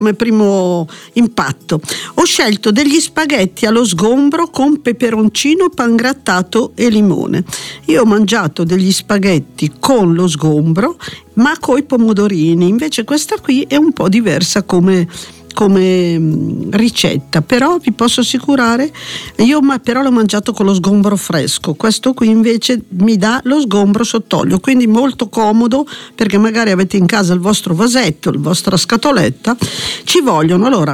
Come primo impatto ho scelto degli spaghetti allo sgombro con peperoncino, pangrattato e limone. Io ho mangiato degli spaghetti con lo sgombro ma coi pomodorini, invece questa qui è un po' diversa come ricetta, però vi posso assicurare, però l'ho mangiato con lo sgombro fresco, questo qui invece mi dà lo sgombro sott'olio, quindi molto comodo, perché magari avete in casa il vostro vasetto, la vostra scatoletta. Ci vogliono allora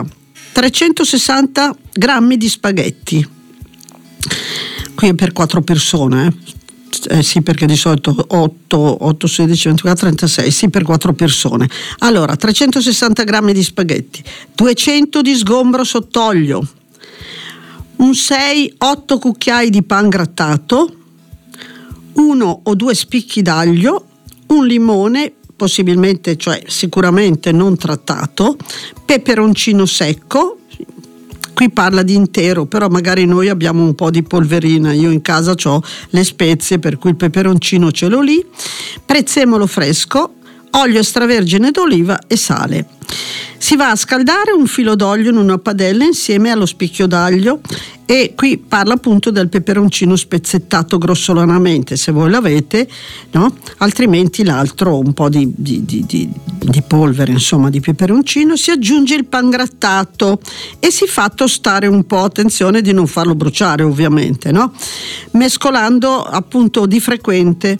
360 grammi di spaghetti, qui è per 4 persone, sì, perché di solito 8, 16, 24, 36, sì, per 4 persone. Allora, 360 grammi di spaghetti, 200 di sgombro sott'olio, un 6-8 cucchiai di pan grattato, 1 o 2 spicchi d'aglio, un limone, possibilmente, cioè sicuramente non trattato, peperoncino secco. Qui parla di intero, però magari noi abbiamo un po' di polverina, io in casa ho le spezie, per cui il peperoncino ce l'ho lì, prezzemolo fresco, olio extravergine d'oliva e sale. Si va a scaldare un filo d'olio in una padella insieme allo spicchio d'aglio, e qui parla appunto del peperoncino spezzettato grossolanamente, se voi l'avete, no? Altrimenti l'altro un po' di polvere, insomma, di peperoncino. Si aggiunge il pangrattato e si fa tostare un po', attenzione di non farlo bruciare ovviamente, no? Mescolando appunto di frequente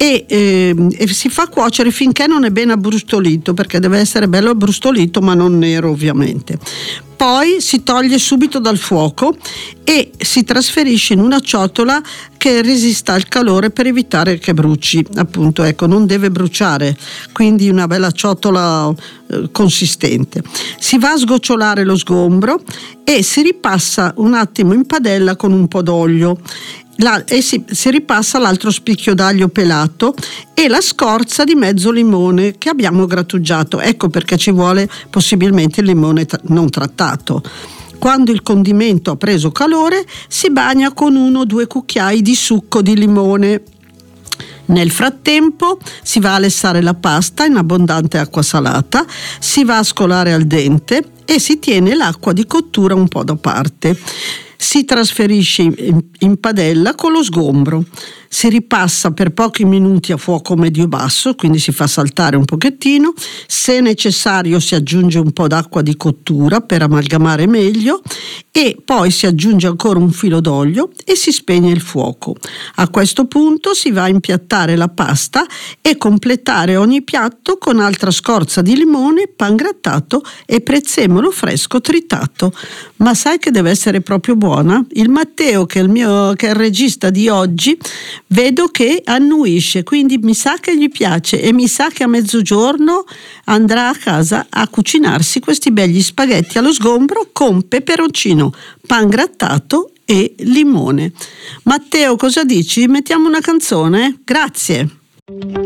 e si fa cuocere finché non è ben abbrustolito, perché deve essere bello abbrustolito ma non nero ovviamente. Poi si toglie subito dal fuoco e si trasferisce in una ciotola che resista al calore per evitare che bruci, appunto, ecco, non deve bruciare, quindi una bella ciotola consistente. Si va a sgocciolare lo sgombro e si ripassa un attimo in padella con un po' d'olio. E si ripassa l'altro spicchio d'aglio pelato e la scorza di mezzo limone che abbiamo grattugiato. Ecco perché ci vuole possibilmente il limone non trattato. Quando il condimento ha preso calore, si bagna con 1 o 2 cucchiai di succo di limone. Nel frattempo si va a lessare la pasta in abbondante acqua salata, si va a scolare al dente e si tiene l'acqua di cottura un po' da parte. Si trasferisce in padella con lo sgombro, si ripassa per pochi minuti a fuoco medio-basso, quindi si fa saltare un pochettino, se necessario si aggiunge un po' d'acqua di cottura per amalgamare meglio e poi si aggiunge ancora un filo d'olio e si spegne il fuoco. A questo punto si va a impiattare la pasta e completare ogni piatto con altra scorza di limone, pangrattato e prezzemolo fresco tritato. Ma sai che deve essere proprio buona? Il Matteo, che è il regista di oggi, vedo che annuisce, quindi mi sa che gli piace e mi sa che a mezzogiorno andrà a casa a cucinarsi questi begli spaghetti allo sgombro con peperoncino, pangrattato e limone. Matteo, cosa dici? Mettiamo una canzone? Grazie.